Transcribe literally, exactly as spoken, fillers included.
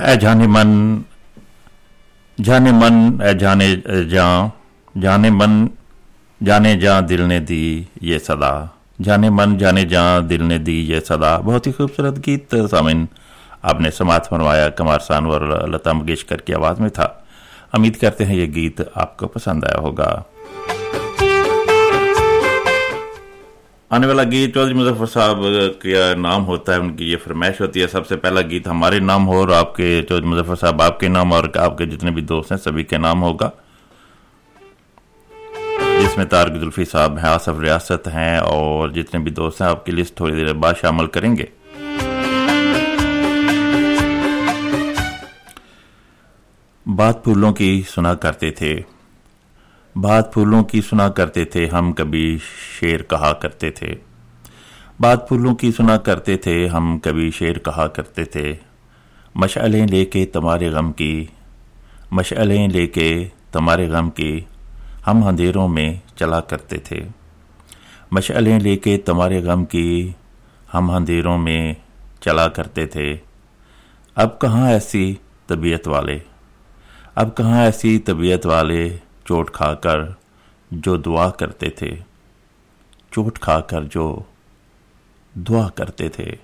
ए जाने मन जाने मन ए जाने जा जाने मन जाने जा दिल ने दी ये सदा, जाने मन जाने जा दिल ने दी ये सदा। बहुत ही खूबसूरत गीत सामिन आपने समात फरमाया, कुमार सानू और लता मंगेशकर की आवाज़ में था। उम्मीद करते हैं ये गीत आपको पसंद आया होगा। आने वाला गीत चौधरी मुजफ्फर साहब का नाम होता है, उनकी ये फरमाइश होती है सबसे पहला गीत हमारे नाम हो और आपके चौधरी मुजफ्फर साहब आपके नाम और आपके जितने भी दोस्त हैं सभी के नाम होगा, जिसमें तारिक जुल्फी साहब हैं, आसफ रियासत हैं और जितने भी दोस्त हैं आपकी लिस्ट थोड़ी देर बाद शामिल करेंगे। बात फूलों की सुना करते थे, बात फूलों की सुना करते थे हम कभी शेर कहा करते थे, बात फूलों की सुना करते थे हम कभी शेर कहा करते थे। मशअलें लेके तुम्हारे गम की, मशअलें लेके तुम्हारे गम की हम अंधेरों में चला करते थे, मशअलें लेके तुम्हारे गम की हम अंधेरों में चला करते थे। अब कहाँ ऐसी तबीयत वाले, अब कहाँ ऐसी तबीयत वाले चोट खाकर जो दुआ करते थे, चोट खाकर जो दुआ करते थे।